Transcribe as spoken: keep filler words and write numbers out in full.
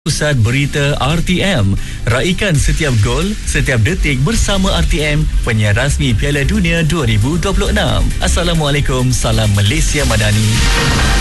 Pusat Berita R T M. Raikan setiap gol, setiap detik bersama R T M, penyiar rasmi Piala Dunia dua ribu dua puluh enam. Assalamualaikum, salam Malaysia Madani.